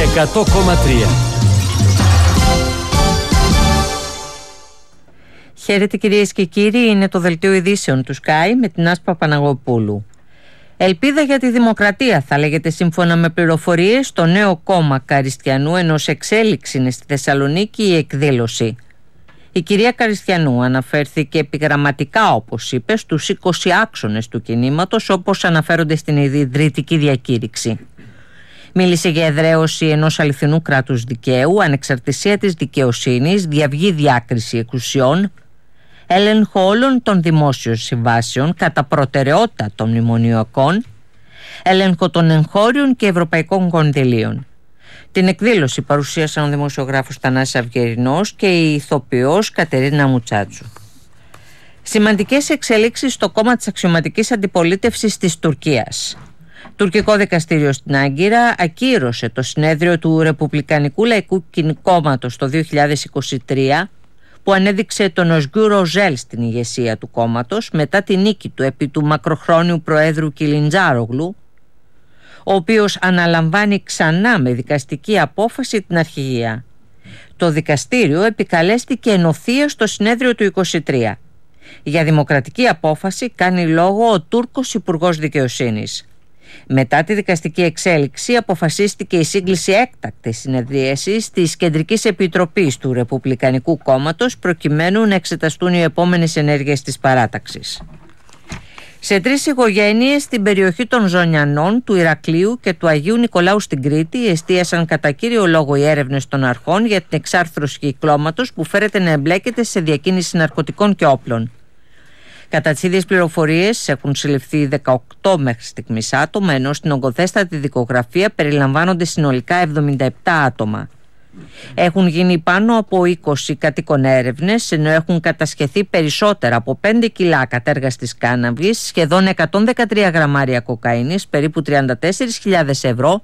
100,3. Χαίρετε κυρίες και κύριοι, είναι το δελτίο ειδήσεων του Sky με την Άσπα Παναγοπούλου. Ελπίδα για τη δημοκρατία, θα λέγεται σύμφωνα με πληροφορίες στο νέο κόμμα Καριστιανού, ενός εξέλιξη είναι στη Θεσσαλονίκη η εκδήλωση. Η κυρία Καριστιανού αναφέρθηκε επιγραμματικά, όπως είπε, στους 20 άξονες του κινήματος, όπως αναφέρονται στην ιδρυτική διακήρυξη. Μίλησε για εδραίωση ενός αληθινού κράτους δικαίου, ανεξαρτησία της δικαιοσύνης, διαυγή διάκριση εξουσιών, έλεγχο όλων των δημόσιων συμβάσεων κατά προτεραιότητα των μνημονιακών, έλεγχο των εγχώριων και ευρωπαϊκών κονδυλίων. Την εκδήλωση παρουσίασαν ο δημοσιογράφος Θανάσης Αυγερινός και η ηθοποιός Κατερίνα Μουτσάτσου. Σημαντικές εξελίξεις στο κόμμα της αξιωματικής αντιπολίτευσης της Τουρκίας. Τουρκικό δικαστήριο στην Άγκυρα ακύρωσε το συνέδριο του Ρεπουμπλικανικού Λαϊκού Κόμματος το 2023 που ανέδειξε τον Οσγκούρ Οζέλ στην ηγεσία του κόμματος μετά τη νίκη του επί του μακροχρόνιου προέδρου Κιλιντζάρογλου, ο οποίος αναλαμβάνει ξανά με δικαστική απόφαση την αρχηγία. Το δικαστήριο επικαλέστηκε ενωθεία στο συνέδριο του 2023. Για δημοκρατική απόφαση κάνει λόγο ο Τούρκος Υπουργός Δικαιοσύνης. Μετά τη δικαστική εξέλιξη αποφασίστηκε η σύγκληση έκτακτης συνεδρίασης της Κεντρικής Επιτροπής του Ρεπουμπλικανικού Κόμματος προκειμένου να εξεταστούν οι επόμενες ενέργειες της παράταξης. Σε 3 οικογένειες στην περιοχή των Ζωνιανών, του Ηρακλείου και του Αγίου Νικολάου στην Κρήτη εστίασαν κατά κύριο λόγο οι έρευνες των αρχών για την εξάρθρωση κυκλώματος που φέρεται να εμπλέκεται σε διακίνηση ναρκωτικών και όπλων. Κατά τις ίδιες πληροφορίες έχουν συλληφθεί 18 μέχρι στιγμής άτομα, ενώ στην ογκοθέστατη δικογραφία περιλαμβάνονται συνολικά 77 άτομα. Έχουν γίνει πάνω από 20 κατοίκων έρευνες, ενώ έχουν κατασχεθεί περισσότερα από 5 κιλά κατέργαστης κάναβης, σχεδόν 113 γραμμάρια κοκαίνης, περίπου 34.000 ευρώ,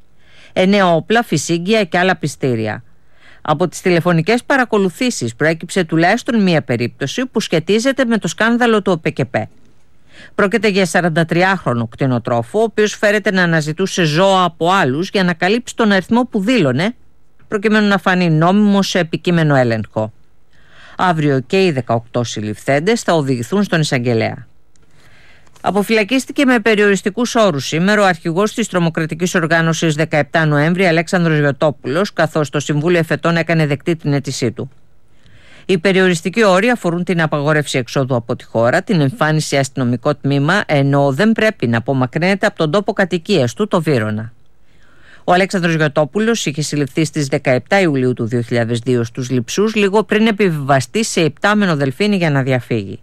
9 όπλα, φυσίγγια και άλλα πιστήρια. Από τις τηλεφωνικές παρακολουθήσεις προέκυψε τουλάχιστον μία περίπτωση που σχετίζεται με το σκάνδαλο του ΟΠΚΠ. Πρόκειται για 43χρονο κτηνοτρόφο, ο οποίος φέρεται να αναζητούσε ζώα από άλλους για να καλύψει τον αριθμό που δήλωνε, προκειμένου να φανεί νόμιμο σε επικείμενο έλεγχο. Αύριο και οι 18 συλληφθέντες θα οδηγηθούν στον εισαγγελέα. Αποφυλακίστηκε με περιοριστικούς όρους σήμερα ο αρχηγός της τρομοκρατικής οργάνωσης 17 Νοέμβρη, Αλέξανδρος Γιωτόπουλος, καθώς το Συμβούλιο Εφετών έκανε δεκτή την αίτησή του. Οι περιοριστικοί όροι αφορούν την απαγόρευση εξόδου από τη χώρα, την εμφάνιση σε αστυνομικό τμήμα, ενώ δεν πρέπει να απομακρύνεται από τον τόπο κατοικίας του, το Βύρωνα. Ο Αλέξανδρος Γιωτόπουλος είχε συλληφθεί στις 17 Ιουλίου του 2002 στους Λειψούς, λίγο πριν επιβιβαστεί σε υπτάμενο δελφίνι για να διαφύγει.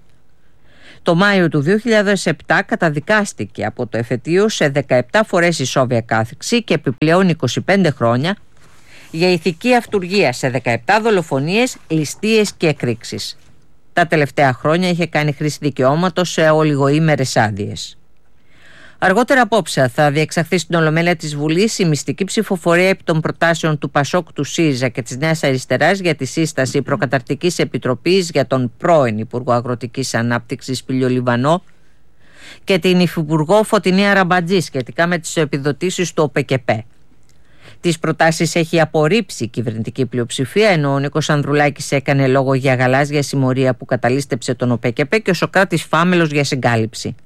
Το Μάιο του 2007 καταδικάστηκε από το εφετείο σε 17 φορές ισόβια κάθιξη και επιπλέον 25 χρόνια για ηθική αυτουργία σε 17 δολοφονίες, ληστείες και εκρήξεις. Τα τελευταία χρόνια είχε κάνει χρήση δικαιώματος σε ολιγοήμερες άδειες. Αργότερα απόψε θα διεξαχθεί στην Ολομέλεια της Βουλής η μυστική ψηφοφορία επί των προτάσεων του ΠΑΣΟΚ, του ΣΥΡΙΖΑ και της Νέας Αριστεράς για τη σύσταση προκαταρκτικής επιτροπής για τον πρώην Υπουργό Αγροτικής Ανάπτυξης Πηλιο Λιβανό και την Υφυπουργό Φωτεινή Αραμπατζή σχετικά με τις επιδοτήσεις του ΟΠΚΠ. Τις προτάσεις έχει απορρίψει η κυβερνητική πλειοψηφία, ενώ ο Νίκος Ανδρουλάκης έκανε λόγο για γαλάζια συμμορία που καταλίστεψε τον ΟΠΚΠ και ο Σωκράτης Φάμελος για συγκάλυψη.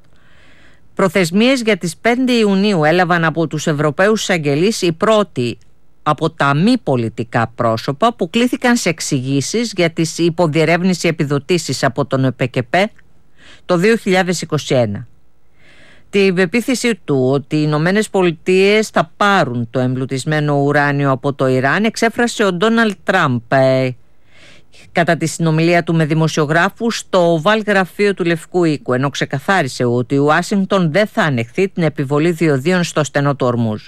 Προθεσμίες για τις 5 Ιουνίου έλαβαν από τους Ευρωπαίους εισαγγελείς οι πρώτοι από τα μη πολιτικά πρόσωπα που κλήθηκαν σε εξηγήσεις για τις υποδιερεύνηση επιδοτήσεις από τον ΟΠΚΠ το 2021. Την πεποίθησή του ότι οι Ηνωμένες Πολιτείες θα πάρουν το εμπλουτισμένο ουράνιο από το Ιράν εξέφρασε ο Ντόναλντ Τραμπ κατά τη συνομιλία του με δημοσιογράφους στο Οβάλ γραφείο του Λευκού Οίκου, ενώ ξεκαθάρισε ότι η Ουάσιγκτον δεν θα ανεχθεί την επιβολή διοδίων στο στενό του Ορμούζ.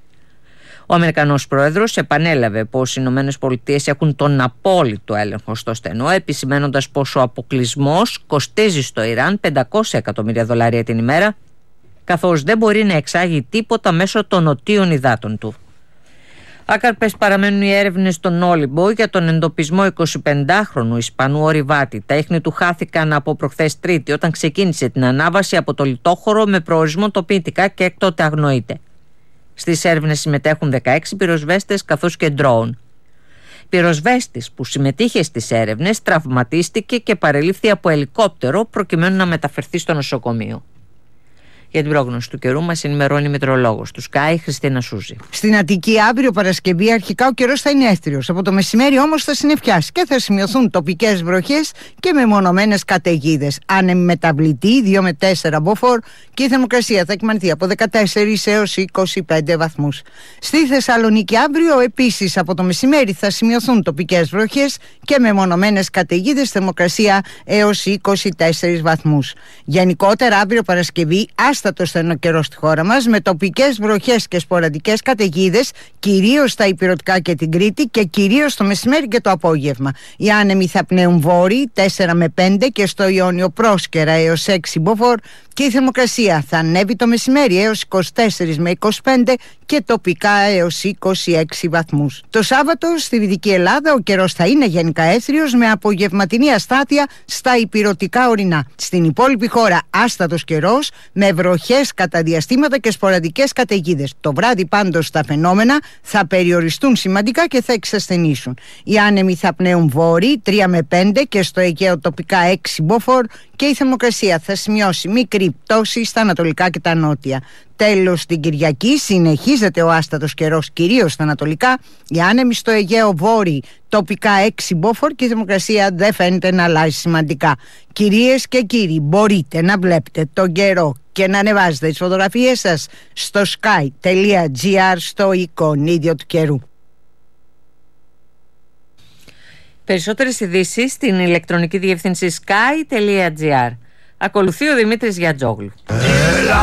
Ο Αμερικανός πρόεδρος επανέλαβε πως οι Ηνωμένες Πολιτείες έχουν τον απόλυτο έλεγχο στο στενό, επισημένοντας πως ο αποκλεισμός κοστίζει στο Ιράν $500 εκατομμύρια την ημέρα, καθώς δεν μπορεί να εξάγει τίποτα μέσω των νοτίων υδάτων του. Άκαρπες παραμένουν οι έρευνες στον Όλυμπο για τον εντοπισμό 25χρονου Ισπανού ορειβάτη. Τα ίχνη του χάθηκαν από προχθές Τρίτη όταν ξεκίνησε την ανάβαση από το λιτόχωρο με προορισμό το Πίτικα και έκτοτε αγνοείται. Στις έρευνες συμμετέχουν 16 πυροσβέστες καθώς και ντρόουν. Πυροσβέστης που συμμετείχε στις έρευνες τραυματίστηκε και παρελήφθη από ελικόπτερο προκειμένου να μεταφερθεί στο νοσοκομείο. Για την πρόγνωση του καιρού μας ενημερώνει η μετεωρολόγος του Sky, Χριστίνα Σούζη. Στην Αττική αύριο Παρασκευή αρχικά ο καιρός θα είναι έθριος. Από το μεσημέρι όμως θα συννεφιάσει και θα σημειωθούν τοπικές βροχές και μεμονωμένες καταιγίδες. Άνεμη μεταβλητή 2 με 4 μποφόρ και η θερμοκρασία θα εκμανθεί από 14 έως 25 βαθμούς. Στη Θεσσαλονίκη αύριο επίσης από το μεσημέρι θα σημειωθούν τοπικές βροχές και μεμονωμένες καταιγίδες, θερμοκρασία έως 24 βαθμούς. Γενικότερα αύριο Παρασκευή άστατος θα είναι ο καιρός στη χώρα μας, με τοπικές βροχές και σποραδικές καταιγίδες, κυρίως στα ηπειρωτικά και την Κρήτη και κυρίως το μεσημέρι και το απόγευμα. Οι άνεμοι θα πνέουν βόρειοι 4 με 5 και στο Ιόνιο πρόσκαιρα έως 6 μποφόρ και η θερμοκρασία θα ανέβει το μεσημέρι έως 24 με 25 και τοπικά έως 26 βαθμούς. Το Σάββατο στη Δυτική Ελλάδα ο καιρός θα είναι γενικά έθριος με απογευματινή αστάθεια στα ηπειρωτικά ορεινά. Στην υπόλοιπη χώρα άστατος καιρός με βροχές κατά διαστήματα και σποραδικές καταιγίδες. Το βράδυ πάντως τα φαινόμενα θα περιοριστούν σημαντικά και θα εξασθενήσουν. Οι άνεμοι θα πνέουν βόρειοι 3 με 5 και στο Αιγαίο τοπικά 6 μποφόρ και η θερμοκρασία θα σημειώσει μικρή πτώση στα ανατολικά και τα νότια. Τέλος, την Κυριακή συνεχίζεται ο άστατος καιρός κυρίως στα ανατολικά. Οι άνεμοι στο Αιγαίο βόρειοι τοπικά 6 μποφόρ και η θερμοκρασία δεν φαίνεται να αλλάζει σημαντικά. Κυρίες και κύριοι, μπορείτε να βλέπετε τον καιρό και να ανεβάζετε τις φωτογραφίες σας στο sky.gr στο εικονίδιο του καιρού. Περισσότερες ειδήσεις στην ηλεκτρονική διεύθυνση sky.gr. Ακολουθεί ο Δημήτρης Γιατζόγλου.